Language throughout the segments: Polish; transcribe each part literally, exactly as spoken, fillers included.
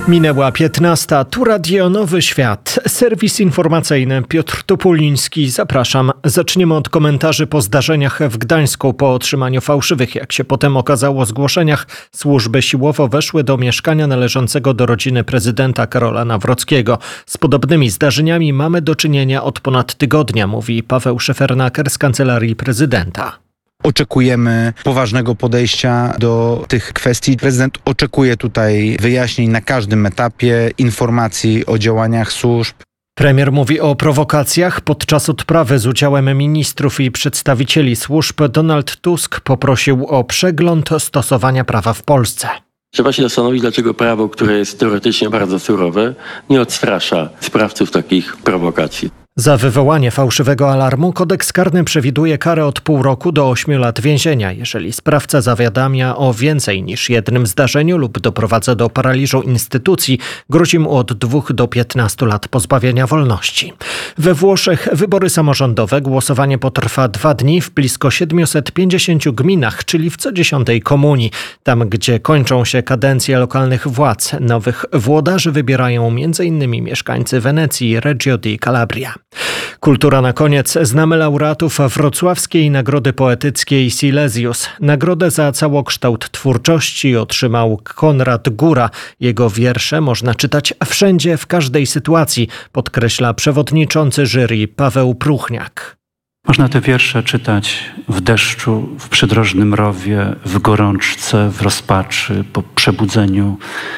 Minęła piętnasta, tu Radio Nowy Świat, serwis informacyjny Piotr Topuliński. Zapraszam. Zaczniemy od komentarzy po zdarzeniach w Gdańsku. Po otrzymaniu fałszywych, jak się potem okazało, zgłoszeniach, służby siłowo weszły do mieszkania należącego do rodziny prezydenta Karola Nawrockiego. Z podobnymi zdarzeniami mamy do czynienia od ponad tygodnia, mówi Paweł Szefernaker z Kancelarii Prezydenta. Oczekujemy poważnego podejścia do tych kwestii. Prezydent oczekuje tutaj wyjaśnień na każdym etapie, informacji o działaniach służb. Premier mówi o prowokacjach. Podczas odprawy z udziałem ministrów i przedstawicieli służb Donald Tusk poprosił o przegląd stosowania prawa w Polsce. Trzeba się zastanowić, dlaczego prawo, które jest teoretycznie bardzo surowe, nie odstrasza sprawców takich prowokacji. Za wywołanie fałszywego alarmu kodeks karny przewiduje karę od pół roku do ośmiu lat więzienia, jeżeli sprawca zawiadamia o więcej niż jednym zdarzeniu lub doprowadza do paraliżu instytucji, grozi mu od dwóch do piętnastu lat pozbawienia wolności. We Włoszech wybory samorządowe. Głosowanie potrwa dwa dni w blisko siedmiuset pięćdziesięciu gminach, czyli w co dziesiątej komunii. Tam, gdzie kończą się kadencje lokalnych władz, nowych włodarzy wybierają m.in. mieszkańcy Wenecji i Reggio di Calabria. Kultura na koniec. Znamy laureatów wrocławskiej Nagrody Poetyckiej Silesius. Nagrodę za całokształt twórczości otrzymał Konrad Góra. Jego wiersze można czytać wszędzie, w każdej sytuacji, podkreśla przewodniczący jury Paweł Pruchniak. Można te wiersze czytać w deszczu, w przydrożnym rowie, w gorączce, w rozpaczy, po przebudzeniu.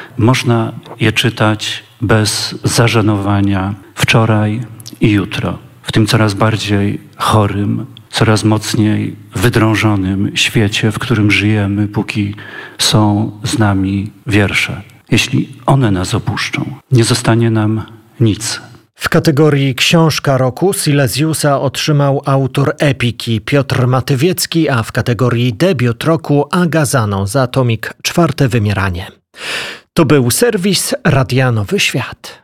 Można je czytać bez zażenowania wczoraj i jutro. W tym coraz bardziej chorym, coraz mocniej wydrążonym świecie, w którym żyjemy, póki są z nami wiersze. Jeśli one nas opuszczą, nie zostanie nam nic. W kategorii Książka Roku Silesiusa otrzymał autor epiki Piotr Matywiecki, a w kategorii Debiut Roku Aga Zano za tomik Czwarte Wymieranie. To był serwis Radia Nowy Świat.